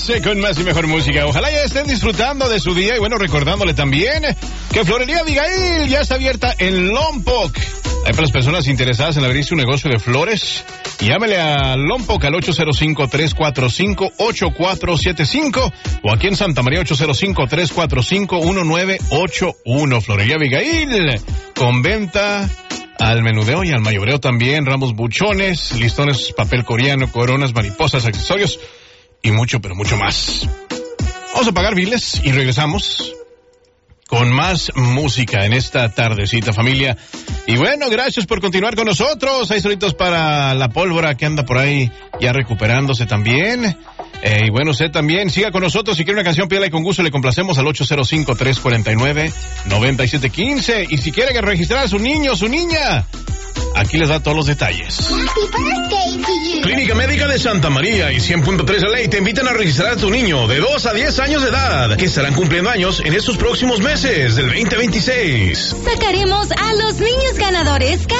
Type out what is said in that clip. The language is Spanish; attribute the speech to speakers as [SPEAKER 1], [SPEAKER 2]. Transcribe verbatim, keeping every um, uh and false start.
[SPEAKER 1] eh, con más y mejor música. Ojalá ya estén disfrutando de su día y bueno, recordándole también que Florería Abigail ya está abierta en Lompoc. Hay para las personas interesadas en abrir su negocio de flores, llámele a Lompoc al ocho cero cinco, tres cuatro cinco, ocho cuatro siete cinco o aquí en Santa María ocho cero cinco, tres cuatro cinco, uno nueve ocho uno. Florería Abigail, con venta al menudeo y al mayoreo también, ramos buchones, listones, papel coreano, coronas, mariposas, accesorios y mucho, pero mucho más. Vamos a pagar biles y regresamos con más música en esta tardecita, familia. Y bueno, gracias por continuar con nosotros. Hay solitos para la pólvora que anda por ahí ya recuperándose también. Eh, y bueno, usted también siga con nosotros. Si quiere una canción, pídala y con gusto le complacemos al ocho cero cinco, tres cuatro nueve, nueve siete uno cinco. Y si quiere que registrar a su niño o su niña, aquí les da todos los detalles. Clínica Médica de Santa María y cien punto tres L A te invitan a registrar a tu niño de dos a diez años de edad, que estarán cumpliendo años en estos próximos meses del veinte veintiséis.
[SPEAKER 2] Sacaremos a los niños ganadores